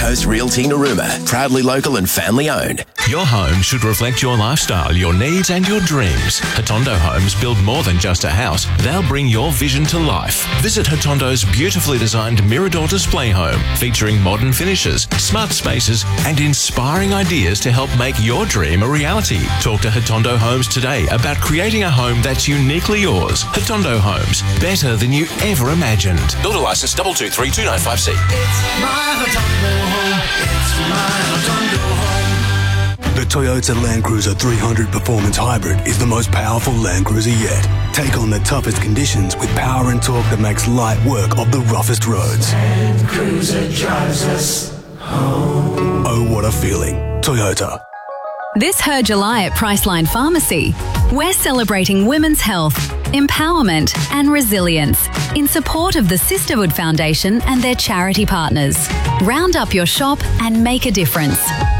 Coast Realty Narooma. Proudly local and family owned. Your home should reflect your lifestyle, your needs and your dreams. Hatondo Homes build more than just a house. They'll bring your vision to life. Visit Hatondo's beautifully designed Mirador display home, featuring modern finishes, smart spaces and inspiring ideas to help make your dream a reality. Talk to Hatondo Homes today about creating a home that's uniquely yours. Hatondo Homes, better than you ever imagined. Builder license 2232955C. It's my Hatondo home. It's my Hatondo home. The Toyota Land Cruiser 300 Performance Hybrid is the most powerful Land Cruiser yet. Take on the toughest conditions with power and torque that makes light work of the roughest roads. Land Cruiser drives us home. Oh, what a feeling. Toyota. This Her July at Priceline Pharmacy, we're celebrating women's health, empowerment and resilience in support of the Sisterhood Foundation and their charity partners. Round up your shop and make a difference.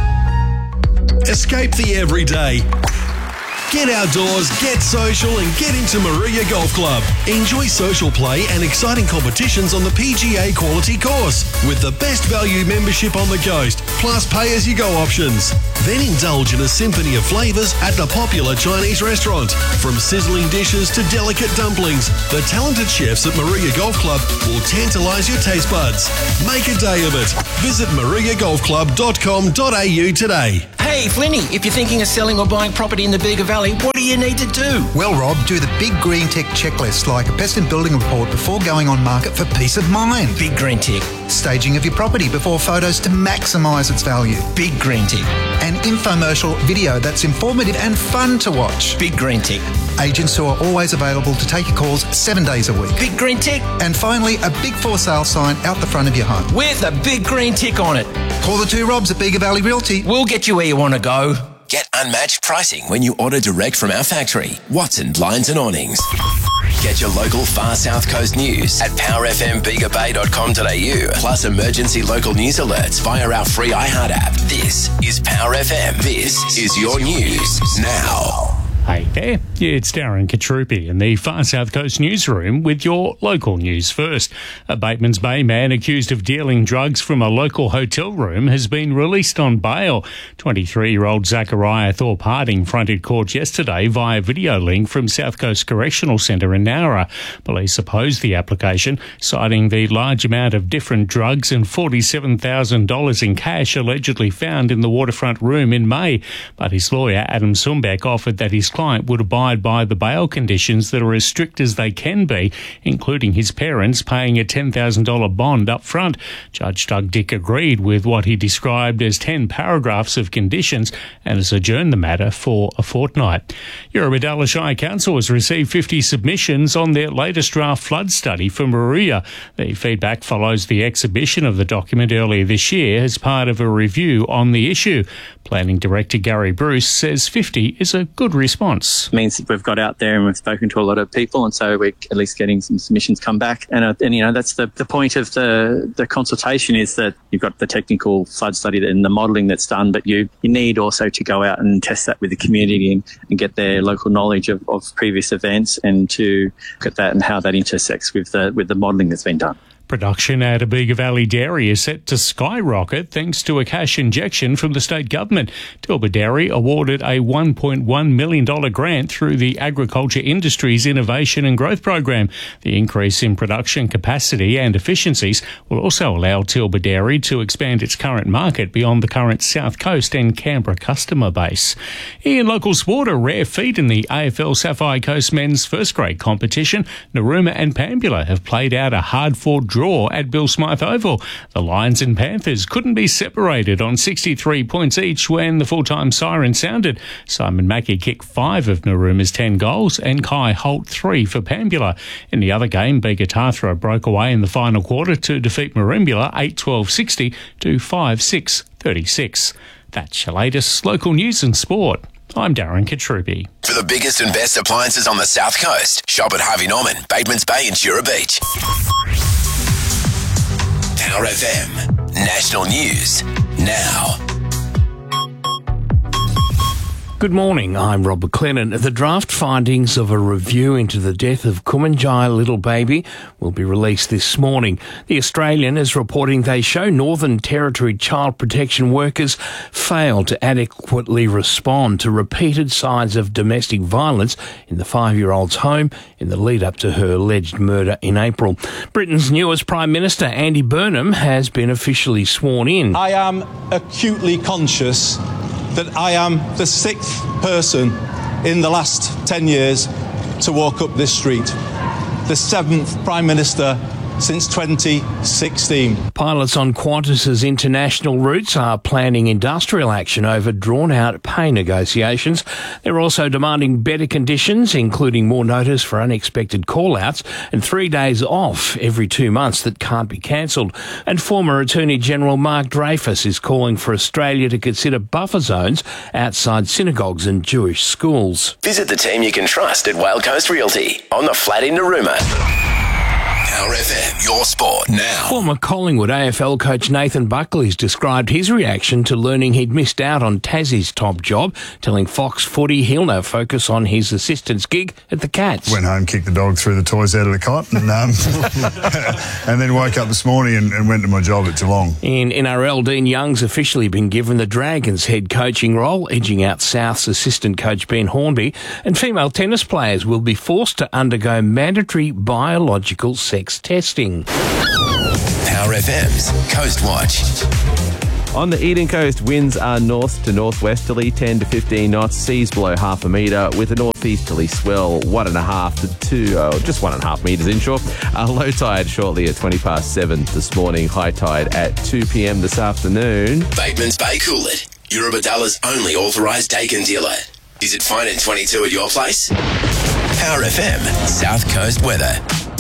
Escape the everyday. Get outdoors, get social and get into Maria Golf Club. Enjoy social play and exciting competitions on the PGA quality course with the best value membership on the coast, plus pay-as-you-go options. Then indulge in a symphony of flavours at the popular Chinese restaurant. From sizzling dishes to delicate dumplings, the talented chefs at Maria Golf Club will tantalise your taste buds. Make a day of it. Visit mariagolfclub.com.au today. Hey, Flinny, if you're thinking of selling or buying property in the Bega Valley, what do you need to do? Well, Rob, do the Big Green Tick checklist, like a pest and building report before going on market for peace of mind. Big Green Tick. Staging of your property before photos to maximise its value. Big Green Tick. An infomercial video that's informative and fun to watch. Big Green Tick. Agents who are always available to take your calls 7 days a week. Big Green Tick. And finally, a big for sale sign out the front of your home. With a Big Green Tick on it. Call the two Robs at Bega Valley Realty. We'll get you where you want to go. Get unmatched pricing when you order direct from our factory. Watson Blinds and Awnings. Get your local Far South Coast news at powerfmbegabay.com.au, plus emergency local news alerts via our free iHeart app. This is Power FM. This is your news now. Hey there, it's Darren Katrupi in the Far South Coast newsroom with your local news first. A Batemans Bay man accused of dealing drugs from a local hotel room has been released on bail. 23-year-old Zachariah Thorpe Harding fronted court yesterday via video link from South Coast Correctional Centre in Nowra. Police opposed the application, citing the large amount of different drugs and $47,000 in cash allegedly found in the waterfront room in May. But his lawyer, Adam Sumbeck, offered that his client would abide by the bail conditions that are as strict as they can be, including his parents paying a $10,000 bond up front. Judge Doug Dick agreed with what he described as 10 paragraphs of conditions and has adjourned the matter for a fortnight. Eurobodalla Shire Council has received 50 submissions on their latest draft flood study for Maruya. The feedback follows the exhibition of the document earlier this year as part of a review on the issue. Planning Director Gary Bruce says 50 is a good response. It means that we've got out there and we've spoken to a lot of people, and so we're at least getting some submissions come back. And you know, that's the point of the consultation, is that you've got the technical flood study and the modelling that's done, but you need also to go out and test that with the community and get their local knowledge of previous events, and to look at that and how that intersects with the modelling that's been done. Production at Abega Valley Dairy is set to skyrocket thanks to a cash injection from the state government. Tilba Dairy awarded a $1.1 million grant through the Agriculture Industries Innovation and Growth Program. The increase in production capacity and efficiencies will also allow Tilba Dairy to expand its current market beyond the current South Coast and Canberra customer base. In local sport, a rare feat in the AFL Sapphire Coast men's first grade competition, Narooma and Pambula have played out a hard-fought draw at Bill Smythe Oval. The Lions and Panthers couldn't be separated on 63 points each when the full-time siren sounded. Simon Mackey kicked 5 of Narooma's 10 goals and Kai Holt 3 for Pambula. In the other game, Bega Tathra broke away in the final quarter to defeat Merimbula 8-12-60 to 5-6-36. That's your latest local news and sport. I'm Darren Katrupi. For the biggest and best appliances on the South Coast, shop at Harvey Norman, Batemans Bay and Jura Beach. Power FM. National news now. Good morning, I'm Rob McLennan. The draft findings of a review into the death of Kumanjai little baby will be released this morning. The Australian is reporting they show Northern Territory child protection workers failed to adequately respond to repeated signs of domestic violence in the 5-year-old's home in the lead up to her alleged murder in April. Britain's newest Prime Minister, Andy Burnham, has been officially sworn in. I am acutely conscious that I am the 6th person in the last 10 years to walk up this street, the 7th Prime Minister since 2016. Pilots on Qantas's international routes are planning industrial action over drawn-out pay negotiations. They're also demanding better conditions, including more notice for unexpected call-outs and 3 days off every 2 months that can't be cancelled. And former Attorney General Mark Dreyfus is calling for Australia to consider buffer zones outside synagogues and Jewish schools. Visit the team you can trust at Whale Coast Realty on the flat in Narooma. Power FM, your sport now. Former Collingwood AFL coach Nathan Buckley's described his reaction to learning he'd missed out on Tassie's top job, telling Fox Footy he'll now focus on his assistant's gig at the Cats. Went home, kicked the dog, threw the toys out of the cot, and, and then woke up this morning and went to my job at Geelong. In NRL, Dean Young's officially been given the Dragons head coaching role, edging out South's assistant coach Ben Hornby, and female tennis players will be forced to undergo mandatory biological sex testing. Power FM's Coast Watch. On the Eden Coast, winds are north to northwesterly, 10 to 15 knots, seas below half a metre, with a northeasterly swell 1.5 to 2, just 1.5 metres inshore. Low tide shortly at 7:20 this morning, high tide at 2 p.m. this afternoon. Bateman's Bay Coolid, Eurobadalla's only authorised Dakin dealer. Is it fine in 22 at your place? Power FM, South Coast weather.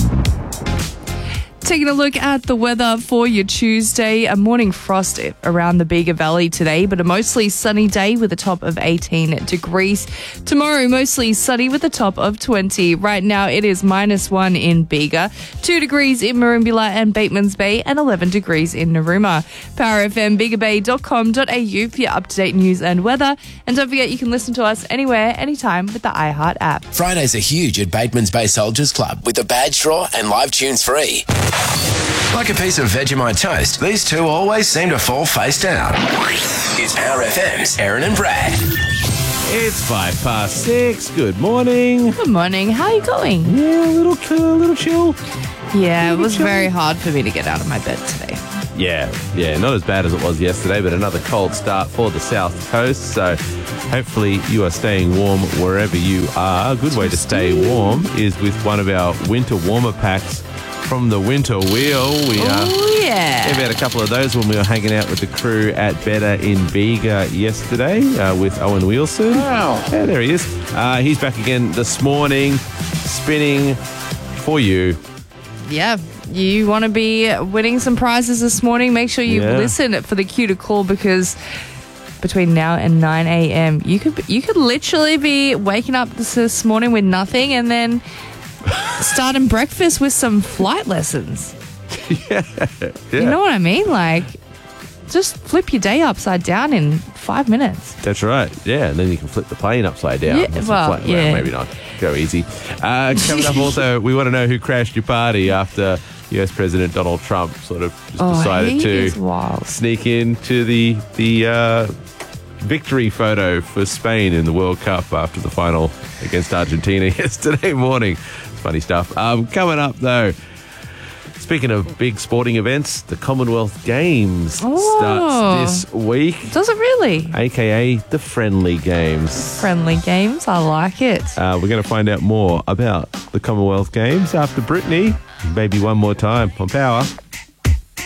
Taking a look at the weather for your Tuesday, a morning frost around the Bega Valley today, but a mostly sunny day with a top of 18 degrees. Tomorrow, mostly sunny with a top of 20. Right now, it is -1 in Bega, 2 degrees in Merimbula and Batemans Bay, and 11 degrees in Narooma. PowerFMBegaBay.com.au for your up-to-date news and weather. And don't forget, you can listen to us anywhere, anytime with the iHeart app. Fridays are huge at Bateman's Bay Soldiers Club with the badge draw and live tunes free. Like a piece of Vegemite toast, these two always seem to fall face down. It's Power FM's Aaron and Brad. It's 6:05. Good morning. Good morning. How are you going? Yeah, a little chill. Yeah, it was very hard for me to get out of my bed today. Yeah, not as bad as it was yesterday, but another cold start for the South Coast. So hopefully you are staying warm wherever you are. A good way to stay warm is with one of our winter warmer packs from the Winter Wheel. We gave out a couple of those when we were hanging out with the crew at Better in Bega yesterday with Owen Wilson. Wow. Yeah, there he is. He's back again this morning, spinning for you. Yeah, you want to be winning some prizes this morning, make sure you listen for the cue to call, because between now and 9 a.m. you could literally be waking up this morning with nothing and then starting breakfast with some flight lessons. Yeah. You know what I mean? Like, just flip your day upside down in 5 minutes. That's right. Yeah, and then you can flip the plane upside down. Yeah, well, maybe not. Go easy. Coming up also, we want to know who crashed your party after US President Donald Trump sort of just decided to sneak into the victory photo for Spain in the World Cup after the final against Argentina yesterday morning. It's funny stuff. Coming up, though, speaking of big sporting events, the Commonwealth Games starts this week. Does it really? AKA the Friendly Games. Friendly Games, I like it. We're going to find out more about the Commonwealth Games after Brittany, maybe one more time on Power.